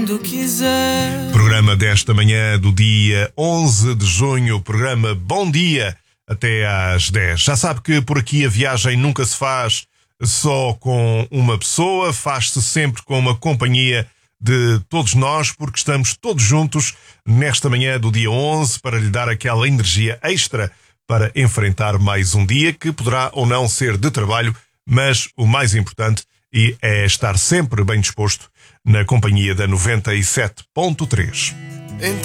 Quando quiser. Programa desta manhã do dia 11 de junho, programa Bom Dia até às 10. Já sabe que por aqui a viagem nunca se faz só com uma pessoa, faz-se sempre com uma companhia de todos nós, porque estamos todos juntos nesta manhã do dia 11 para lhe dar aquela energia extra para enfrentar mais um dia que poderá ou não ser de trabalho, mas o mais importante é estar sempre bem disposto na companhia da 97.3.